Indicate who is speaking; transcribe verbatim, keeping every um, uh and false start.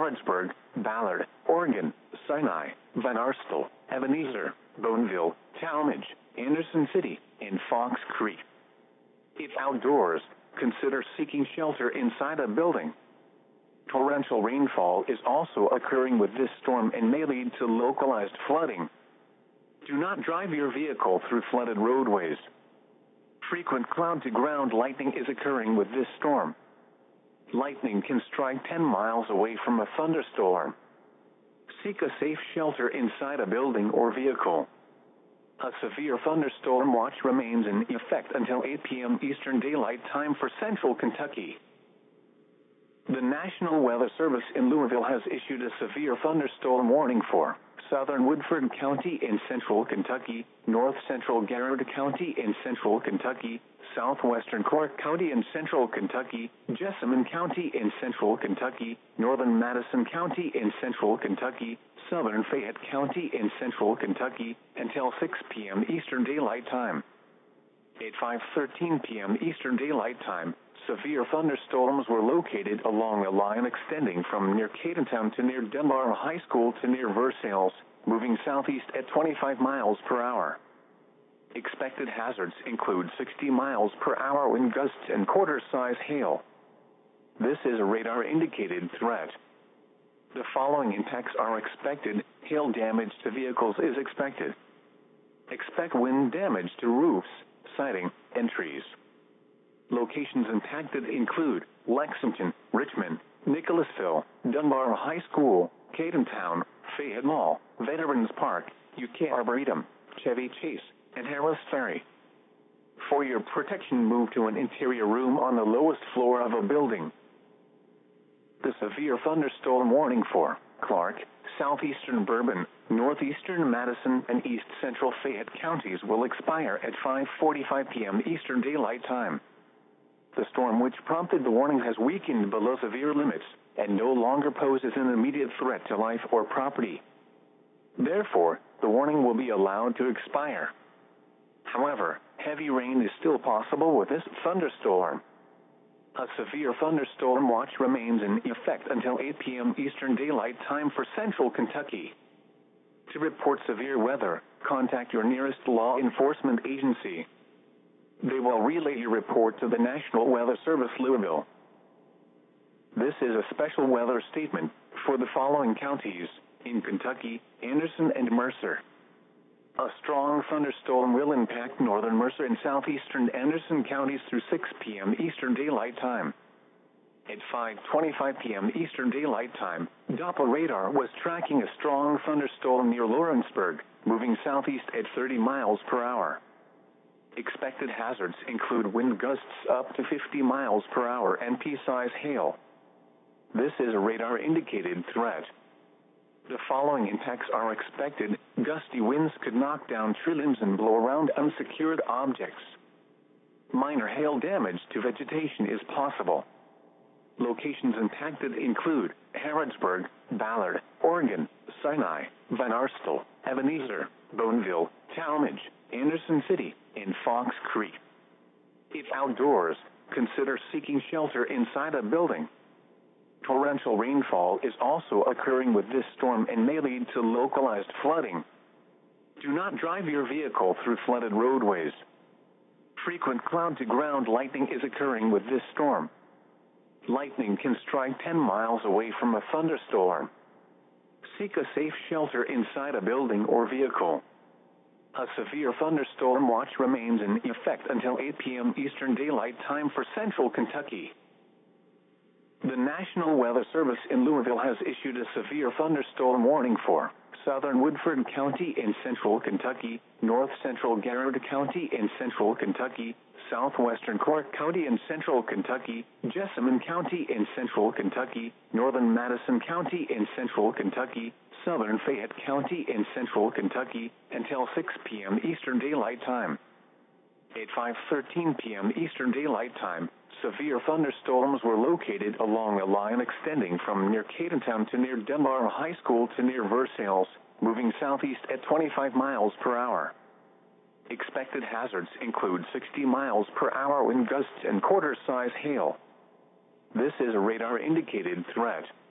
Speaker 1: Harrodsburg, Ballard, Oregon, Sinai, Van Arstel, Ebenezer, Boneville, Talmadge, Anderson City, and Fox Creek. If outdoors, consider seeking shelter inside a building. Torrential rainfall is also occurring with this storm and may lead to localized flooding. Do not drive your vehicle through flooded roadways. Frequent cloud-to-ground lightning is occurring with this storm. Lightning can strike ten miles away from a thunderstorm. Seek a safe shelter inside a building or vehicle. A severe thunderstorm watch remains in effect until eight p m Eastern Daylight Time for Central Kentucky. The National Weather Service in Louisville has issued a severe thunderstorm warning for southern Woodford County in central Kentucky, north central Garrett County in central Kentucky, southwestern Clark County in central Kentucky, Jessamine County in central Kentucky, northern Madison County in central Kentucky, southern Fayette County in central Kentucky, until six p m Eastern Daylight Time. At five thirteen p m Eastern Daylight Time, severe thunderstorms were located along a line extending from near Cadentown to near Dunbar High School to near Versailles, moving southeast at twenty-five miles per hour. Expected hazards include sixty miles per hour wind gusts and quarter-size hail. This is a radar-indicated threat. The following impacts are expected. Hail damage to vehicles is expected. Expect wind damage to roofs, siding, and trees. Locations impacted include Lexington, Richmond, Nicholasville, Dunbar High School, Cadentown, Fayette Mall, Veterans Park, U K Arboretum, Chevy Chase, and Harris Ferry. For your protection, move to an interior room on the lowest floor of a building. The severe thunderstorm warning for Clark, southeastern Bourbon, northeastern Madison, and east central Fayette counties will expire at five forty-five p m Eastern Daylight Time. The storm which prompted the warning has weakened below severe limits and no longer poses an immediate threat to life or property. Therefore, the warning will be allowed to expire. However, heavy rain is still possible with this thunderstorm. A severe thunderstorm watch remains in effect until eight p m Eastern Daylight Time for Central Kentucky. To report severe weather, contact your nearest law enforcement agency. They will relay your report to the National Weather Service Louisville. This is a special weather statement for the following counties in Kentucky: Anderson and Mercer. A strong thunderstorm will impact northern Mercer and southeastern Anderson counties through six p m Eastern Daylight Time. At five twenty-five p m Eastern Daylight Time, Doppler radar was tracking a strong thunderstorm near Lawrenceburg, moving southeast at thirty miles per hour. Expected hazards include wind gusts up to fifty miles per hour and pea-size hail. This is a radar-indicated threat. The following impacts are expected. Gusty winds could knock down tree limbs and blow around unsecured objects. Minor hail damage to vegetation is possible. Locations impacted include Harrodsburg, Ballard, Oregon, Sinai, Van Arstel, Ebenezer, Boneville, Talmadge, Anderson City, and Fox Creek. If outdoors, consider seeking shelter inside a building. Torrential rainfall is also occurring with this storm and may lead to localized flooding. Do not drive your vehicle through flooded roadways. Frequent cloud-to-ground lightning is occurring with this storm. Lightning can strike ten miles away from a thunderstorm. Seek a safe shelter inside a building or vehicle. A severe thunderstorm watch remains in effect until eight p m Eastern Daylight Time for Central Kentucky. The National Weather Service in Louisville has issued a severe thunderstorm warning for southern Woodford County in central Kentucky, north central Garrett County in central Kentucky, southwestern Clark County in central Kentucky, Jessamine County in central Kentucky, northern Madison County in central Kentucky, southern Fayette County in central Kentucky, until six p m Eastern Daylight Time. At five thirteen p m Eastern Daylight Time, severe thunderstorms were located along a line extending from near Cadentown to near Dunbar High School to near Versailles, moving southeast at twenty-five miles per hour. Expected hazards include sixty miles per hour wind gusts and quarter-size hail. This is a radar-indicated threat.